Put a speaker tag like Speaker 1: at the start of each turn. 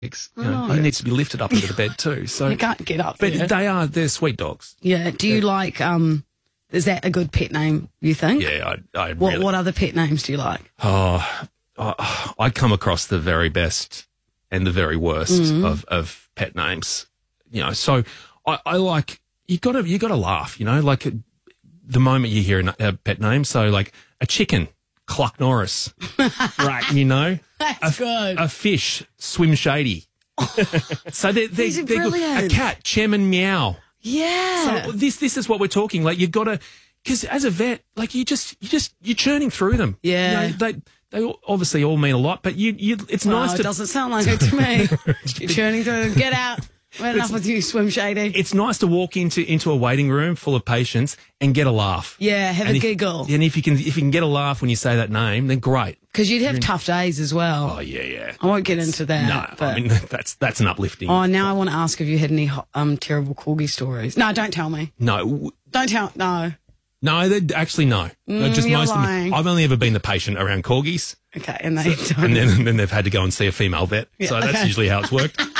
Speaker 1: He needs to be lifted up into the bed too. So
Speaker 2: You can't get up
Speaker 1: but
Speaker 2: there.
Speaker 1: they're sweet dogs.
Speaker 2: Yeah. Do you like, is that a good pet name, you think?
Speaker 1: Yeah, I
Speaker 2: What
Speaker 1: really.
Speaker 2: What other pet names do you like?
Speaker 1: I come across the very best and the very worst of pet names. So I like you got to laugh. Like the moment you hear a pet name. So like a chicken, Cluck Norris, right?
Speaker 2: That's good.
Speaker 1: A fish, Swim Shady. So
Speaker 2: These are brilliant.
Speaker 1: A cat, Chairman Meow.
Speaker 2: Yeah.
Speaker 1: So this is what we're talking. Like you've got to, because as a vet, like you're churning through them.
Speaker 2: Yeah.
Speaker 1: They obviously all mean a lot, but it's nice
Speaker 2: It
Speaker 1: to.
Speaker 2: doesn't sound like it to me. You're churning through them. Get out. We're enough with you, Swim Shady.
Speaker 1: It's nice to walk into a waiting room full of patients and get a laugh.
Speaker 2: Yeah, have a giggle.
Speaker 1: And if you can get a laugh when you say that name, then great.
Speaker 2: Because you'd have tough days as well.
Speaker 1: Oh yeah.
Speaker 2: I won't get into that.
Speaker 1: No,
Speaker 2: but...
Speaker 1: I mean that's an uplifting.
Speaker 2: Oh, now I want to ask if you had any terrible corgi stories. No, don't tell me.
Speaker 1: No.
Speaker 2: Don't tell. No.
Speaker 1: No, actually no. Just
Speaker 2: you're
Speaker 1: most
Speaker 2: lying.
Speaker 1: of them. I've only ever been the patient around corgis,
Speaker 2: Okay, and they don't.
Speaker 1: and then they've had to go and see a female vet.
Speaker 2: Yeah,
Speaker 1: So that's
Speaker 2: okay.
Speaker 1: usually how it's worked.